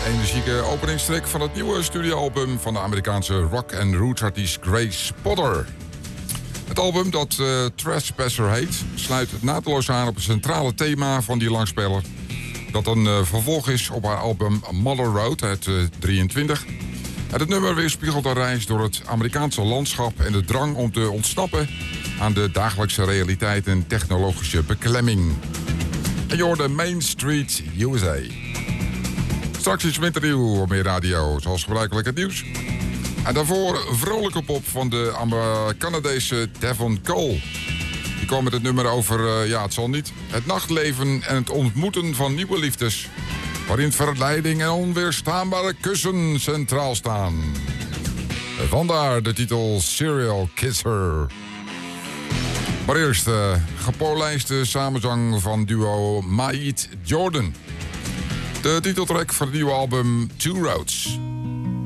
energieke openingstrek van het nieuwe studioalbum van de Amerikaanse rock- en roots-artiest Grace Potter. Het album, dat Trespasser heet, sluit naadloos aan op het centrale thema van die langspeler. Dat een vervolg is op haar album Mother Road uit 23. En het nummer weerspiegelt een reis door het Amerikaanse landschap en de drang om te ontsnappen aan de dagelijkse realiteit en technologische beklemming. En je hoort de Main Street USA. Straks is winternieuw op meer radio, zoals gebruikelijk het nieuws. En daarvoor vrolijke pop van de Canadese Devon Cole. Die kwam met het nummer over, het zal niet, het nachtleven en het ontmoeten van nieuwe liefdes. Waarin verleiding en onweerstaanbare kussen centraal staan. Vandaar de titel Serial Kisser. Maar eerst gepolijste samenzang van duo Maïd Jordan. De titeltrack van het nieuwe album Two Roads.